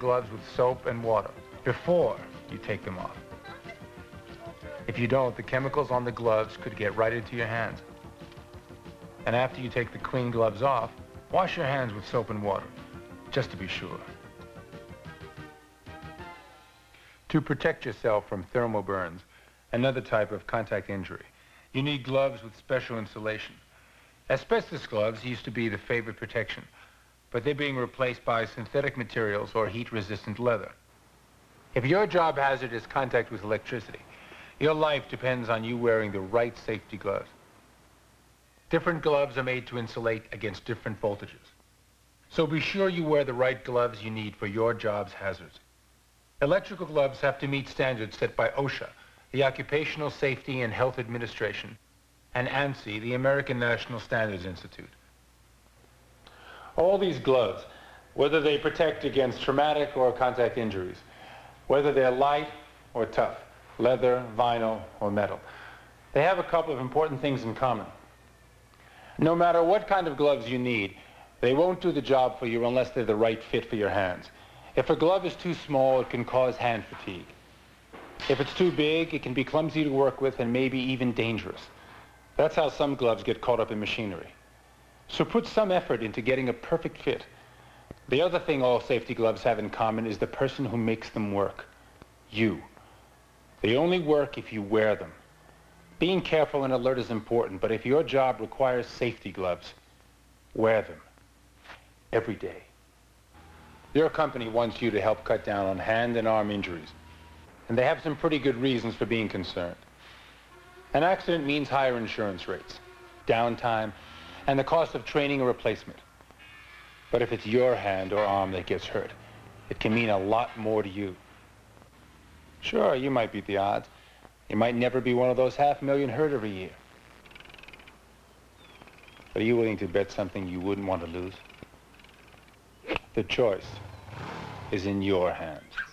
gloves with soap and water before you take them off. If you don't, the chemicals on the gloves could get right into your hands. And after you take the clean gloves off, wash your hands with soap and water, just to be sure. To protect yourself from thermal burns, another type of contact injury, you need gloves with special insulation. Asbestos gloves used to be the favorite protection, but they're being replaced by synthetic materials or heat-resistant leather. If your job hazard is contact with electricity, your life depends on you wearing the right safety gloves. Different gloves are made to insulate against different voltages. So be sure you wear the right gloves you need for your job's hazards. Electrical gloves have to meet standards set by OSHA, the Occupational Safety and Health Administration, and ANSI, the American National Standards Institute. All these gloves, whether they protect against traumatic or contact injuries, whether they're light or tough, leather, vinyl, or metal, they have a couple of important things in common. No matter what kind of gloves you need, they won't do the job for you unless they're the right fit for your hands. If a glove is too small, it can cause hand fatigue. If it's too big, it can be clumsy to work with and maybe even dangerous. That's how some gloves get caught up in machinery. So put some effort into getting a perfect fit. The other thing all safety gloves have in common is the person who makes them work. You. They only work if you wear them. Being careful and alert is important, but if your job requires safety gloves, wear them. Every day. Your company wants you to help cut down on hand and arm injuries, and they have some pretty good reasons for being concerned. An accident means higher insurance rates, downtime, and the cost of training or replacement. But if it's your hand or arm that gets hurt, it can mean a lot more to you. Sure, you might beat the odds. You might never be one of those 500,000 hurt every year. But are you willing to bet something you wouldn't want to lose? The choice is in your hands.